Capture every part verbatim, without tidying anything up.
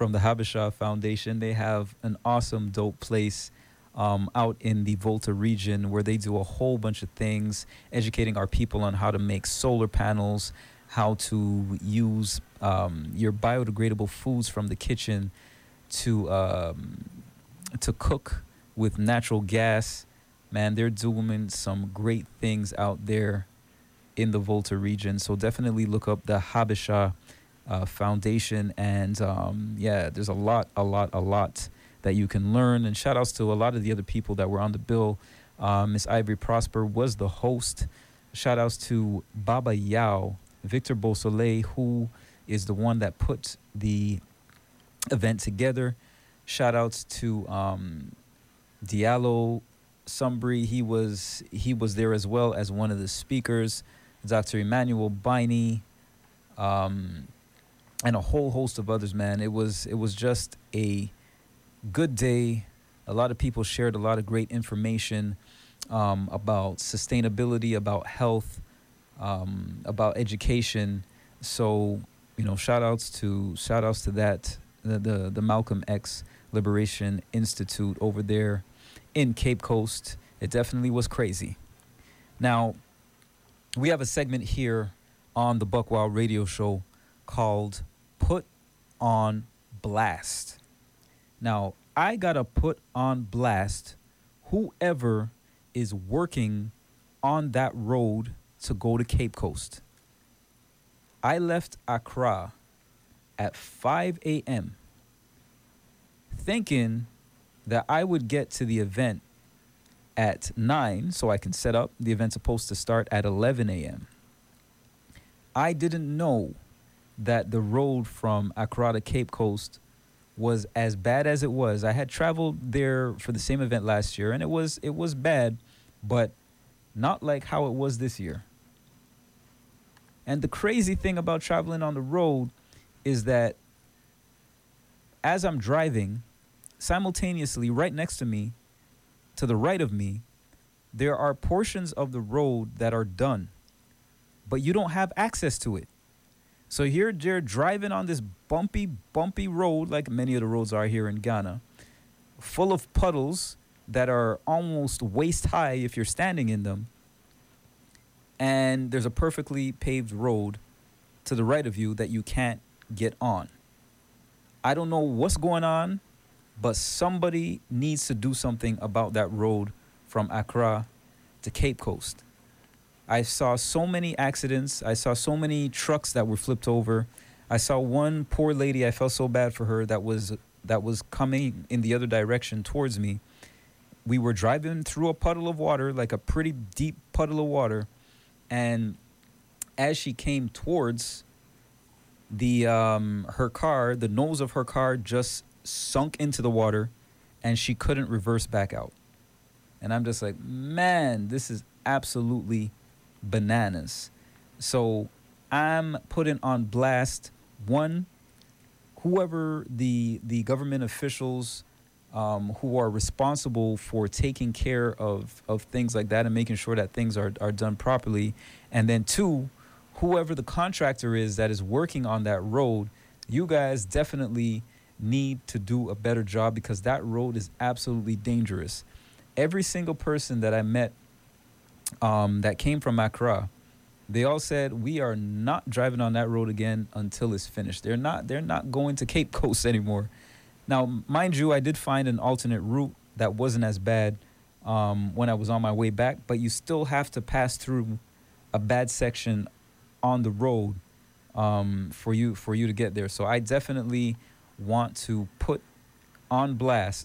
from the Habesha Foundation. They have an awesome, dope place um, out in the Volta region where they do a whole bunch of things, educating our people on how to make solar panels, how to use um, your biodegradable foods from the kitchen to um, to cook with natural gas. Man, they're doing some great things out there in the Volta region. So definitely look up the Habesha uh, Foundation. And um, yeah, there's a lot, a lot, a lot that you can learn. And shout outs to a lot of the other people that were on the bill. Uh, Miss Ivory Prosper was the host. Shout outs to Baba Yao, Victor Beausoleil, who is the one that put the event together. Shout outs to um, Diallo Sumbri. He was he was there as well as one of the speakers. Doctor Emmanuel Biney, um, and a whole host of others. Man, it was it was just a good day. A lot of people shared a lot of great information um, about sustainability, about health, um, about education. So you know, shout outs to shout outs to that the the, the Malcolm X Liberation Institute over there in Cape Coast. It definitely was crazy. Now, we have a segment here on the Buck Wild Radio Show called Put on Blast. Now, I gotta put on blast whoever is working on that road to go to Cape Coast. I left Accra at five a.m. thinking that I would get to the event at nine so I can set up. The event's supposed to start at eleven a.m. I didn't know that the road from Accra to Cape Coast was as bad as it was. I had traveled there for the same event last year, and it was it was bad, but not like how it was this year. And the crazy thing about traveling on the road is that as I'm driving, simultaneously right next to me, to the right of me, there are portions of the road that are done, but you don't have access to it. So here you're driving on this bumpy, bumpy road, like many of the roads are here in Ghana, full of puddles that are almost waist high if you're standing in them. And there's a perfectly paved road to the right of you that you can't get on. I don't know what's going on, but somebody needs to do something about that road from Accra to Cape Coast. I saw so many accidents. I saw so many trucks that were flipped over. I saw one poor lady, I felt so bad for her, that was that was coming in the other direction towards me. We were driving through a puddle of water, like a pretty deep puddle of water, and as she came towards the um, her car, the nose of her car just sunk into the water, and she couldn't reverse back out. And I'm just like, man, this is absolutely bananas. So I'm putting on blast, one, whoever the the government officials um, who are responsible for taking care of, of things like that and making sure that things are, are done properly. And then two, whoever the contractor is that is working on that road, you guys definitely need to do a better job, because that road is absolutely dangerous. Every single person that I met um, that came from Accra, they all said, we are not driving on that road again until it's finished. They're not they're not going to Cape Coast anymore. Now, mind you, I did find an alternate route that wasn't as bad um, when I was on my way back, but you still have to pass through a bad section on the road um, for you for you to get there. So I definitely want to put on blast,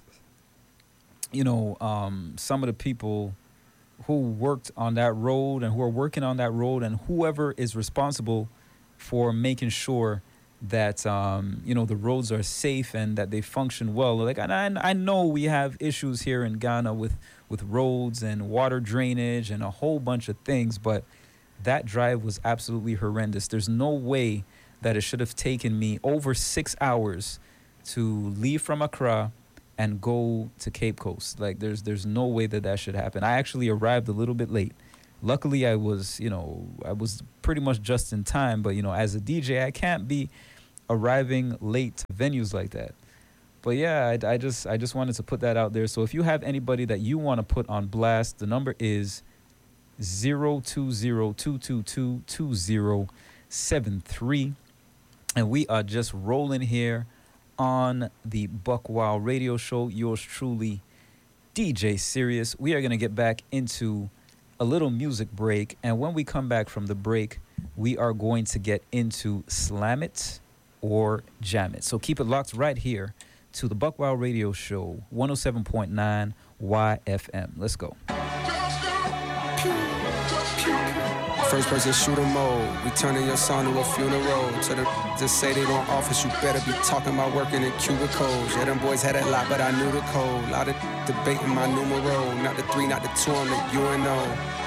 you know, um, some of the people who worked on that road and who are working on that road, and whoever is responsible for making sure that, um, you know, the roads are safe and that they function well. Like, and I, I know we have issues here in Ghana with, with roads and water drainage and a whole bunch of things, but that drive was absolutely horrendous. There's no way that it should have taken me over six hours to leave from Accra and go to Cape Coast. Like, there's there's no way that that should happen. I actually arrived a little bit late. Luckily, I was, you know, I was pretty much just in time. But, you know, as a D J, I can't be arriving late to venues like that. But yeah, I, I just I just wanted to put that out there. So if you have anybody that you want to put on blast, the number is zero two zero two two two two zero seven three. And we are just rolling here on the Buck Wild Radio Show. Yours truly, D J Sirius. We are going to get back into a little music break. And when we come back from the break, we are going to get into Slam It or Jam It. So keep it locked right here to the Buck Wild Radio Show, one oh seven point nine Y F M. Let's go. First person shooter mode. We turning your song to a funeral. To the just say they don't office, you better be talking about working in cubicles. Yeah, them boys had a lot, but I knew the code. Lot of debate in my numero. Not the three, not the two, I'm the U N O.